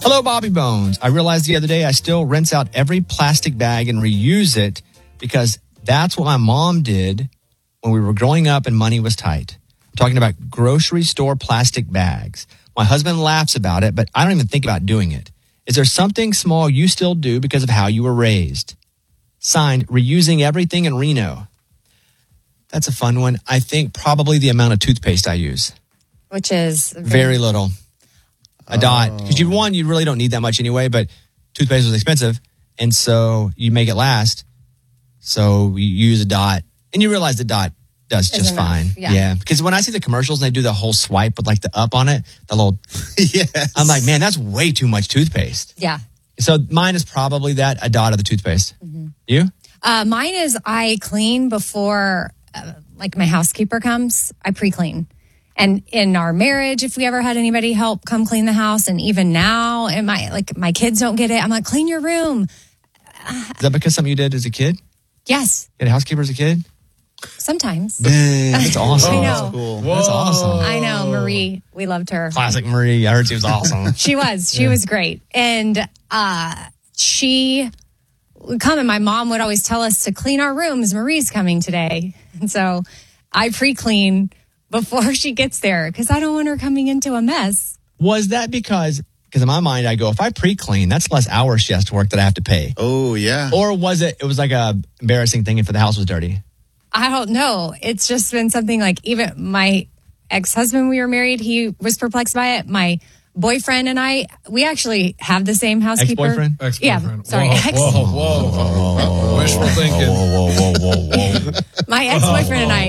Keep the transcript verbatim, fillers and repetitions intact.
Hello, Bobby Bones. I realized the other day I still rinse out every plastic bag and reuse it because that's what my mom did when we were growing up and money was tight. I'm talking about grocery store plastic bags. My husband laughs about it, but I don't even think about doing it. Is there something small you still do because of how you were raised? Signed, Reusing Everything in Reno. That's a fun one. I think probably the amount of toothpaste I use. Which is? Very, very little. A oh. dot. Because you one, you really don't need that much anyway, but toothpaste was expensive. And so you make it last. So you use a dot. And you realize the dot does just Isn't fine. Yeah. yeah. Because when I see the commercials and they do the whole swipe with like the up on it, the little, yes. I'm like, man, that's way too much toothpaste. Yeah. So mine is probably that, a dot of the toothpaste. Mm-hmm. You? Uh, mine is I clean before, uh, like my housekeeper comes. I pre-clean. And in our marriage, if we ever had anybody help come clean the house, and even now, and my like my kids don't get it, I'm like, clean your room. Uh, is that because something you did as a kid? Yes. You had a housekeeper as a kid? Sometimes. Dang, that's awesome. I know. That's cool. That's awesome. I know, Marie. We loved her. Classic Marie. I heard she was awesome. She was. She yeah. was great. And uh, she would come, and my mom would always tell us to clean our rooms. Marie's coming today. And so I pre-clean before she gets there because I don't want her coming into a mess. Was that because, because in my mind, I go, if I pre-clean, that's less hours she has to work that I have to pay. Oh, yeah. Or was it, it was like a embarrassing thing if the house was dirty? I don't know. It's just been something like even my ex-husband, we were married, he was perplexed by it. My boyfriend and I, we actually have the same housekeeper. Ex-boyfriend? Ex-boyfriend. Yeah, sorry. Whoa, Ex- whoa, whoa, whoa, whoa. Wishful thinking. Whoa, whoa, whoa, whoa, whoa. My ex-boyfriend and I